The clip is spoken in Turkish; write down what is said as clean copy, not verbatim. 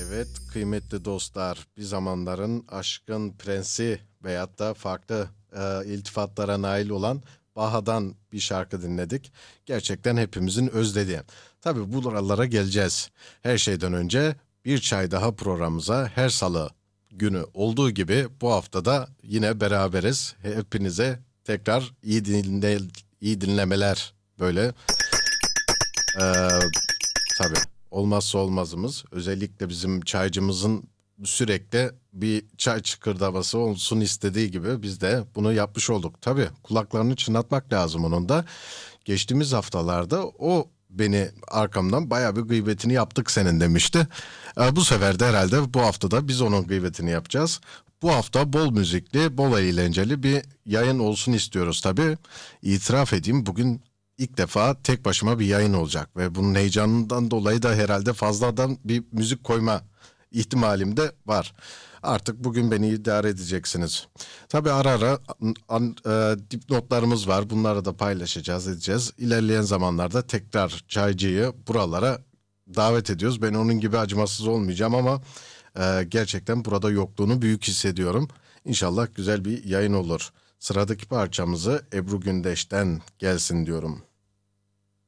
Evet kıymetli dostlar, bir zamanların aşkın prensi veyahut da farklı iltifatlara nail olan Baha'dan bir şarkı dinledik. Gerçekten hepimizin özlediği. Tabii buralara geleceğiz. Her şeyden önce bir çay daha programımıza her salı günü olduğu gibi bu haftada yine beraberiz. Hepinize tekrar iyi dinlemeler böyle. Tabii olmazsa olmazımız. Özellikle bizim çaycımızın sürekli bir çay çıkırdaması olsun istediği gibi biz de bunu yapmış olduk. Tabii kulaklarını çınlatmak lazım onun da. Geçtiğimiz haftalarda o beni arkamdan bayağı bir gıybetini yaptık senin demişti. Bu sefer de herhalde bu haftada biz onun gıybetini yapacağız. Bu hafta bol müzikli, bol eğlenceli bir yayın olsun istiyoruz tabii. İtiraf edeyim bugün İlk defa tek başıma bir yayın olacak ve bunun heyecanından dolayı da herhalde fazladan bir müzik koyma ihtimalim de var. Artık bugün beni idare edeceksiniz. Tabii ara ara dipnotlarımız var. Bunları da paylaşacağız, edeceğiz. İlerleyen zamanlarda tekrar Çaycı'yı buralara davet ediyoruz. Ben onun gibi acımasız olmayacağım ama gerçekten burada yokluğunu büyük hissediyorum. İnşallah güzel bir yayın olur. Sıradaki parçamızı Ebru Gündeş'ten gelsin diyorum.